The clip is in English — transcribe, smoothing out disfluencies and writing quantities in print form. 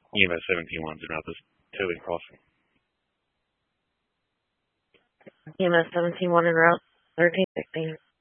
EMS 17-1's about this towing crossing. EMS 17-1 en route, 1316.